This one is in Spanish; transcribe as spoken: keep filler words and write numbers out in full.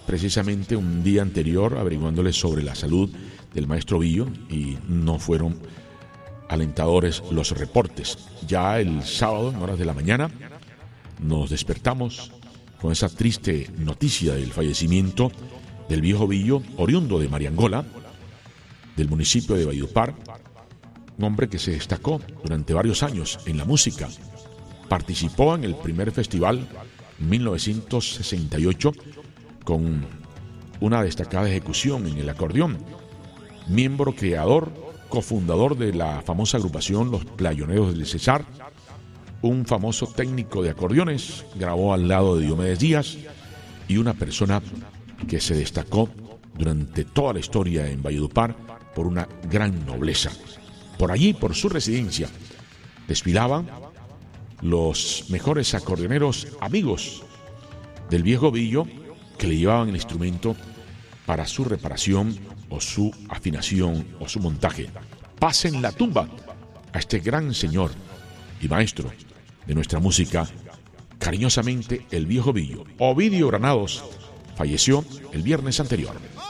precisamente un día anterior averiguándole sobre la salud del maestro Billo y no fueron alentadores los reportes. Ya el sábado, en horas de la mañana, nos despertamos con esa triste noticia del fallecimiento del viejo Billo, oriundo de Mariangola, del municipio de Valledupar, un hombre que se destacó durante varios años en la música. Participó en el primer festival en mil novecientos sesenta y ocho con una destacada ejecución en el acordeón. Miembro creador, cofundador de la famosa agrupación Los Playoneros del Cesar, un famoso técnico de acordeones, grabó al lado de Diomedes Díaz y una persona que se destacó durante toda la historia en Valledupar por una gran nobleza. Por allí, por su residencia, desfilaban los mejores acordeoneros amigos del viejo Billo que le llevaban el instrumento para su reparación o su afinación o su montaje. Pasen la tumba a este gran señor y maestro de nuestra música, cariñosamente el viejo Billo. Ovidio Granados falleció el viernes anterior.